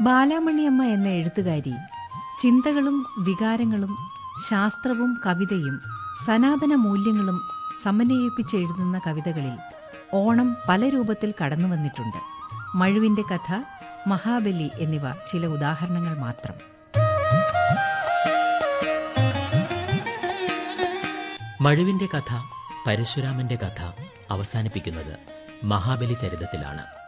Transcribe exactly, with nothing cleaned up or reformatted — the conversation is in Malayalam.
ബാലാമണിയമ്മ എന്ന എഴുത്തുകാരി ചിന്തകളും വികാരങ്ങളും ശാസ്ത്രവും കവിതയും സനാതന മൂല്യങ്ങളും സമന്വയിപ്പിച്ചെഴുതുന്ന കവിതകളിൽ ഓണം പല രൂപത്തിൽ കടന്നു വന്നിട്ടുണ്ട്. മഴുവിന്റെ കഥ, മഹാബലി എന്നിവ ചില ഉദാഹരണങ്ങൾ മാത്രം. മഴുവിന്റെ കഥ, പരശുരാമന്റെ കഥ അവസാനിപ്പിക്കുന്നത് മഹാബലി ചരിതത്തിലാണ്.